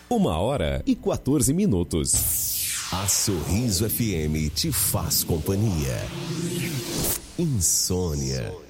1h14. A Sorriso FM te faz companhia. Insônia.